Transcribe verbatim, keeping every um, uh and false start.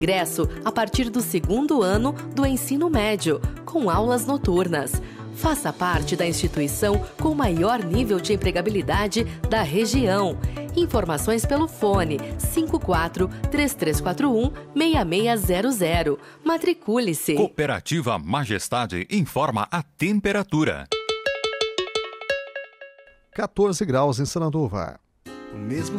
Ingresso a partir do segundo ano do ensino médio, com aulas noturnas. Faça parte da instituição com maior nível de empregabilidade da região. Informações pelo fone cinco quatro, três três quatro um, seis seis zero zero. Matricule-se. Cooperativa Majestade informa a temperatura. quatorze graus em Sananduva. Mesmo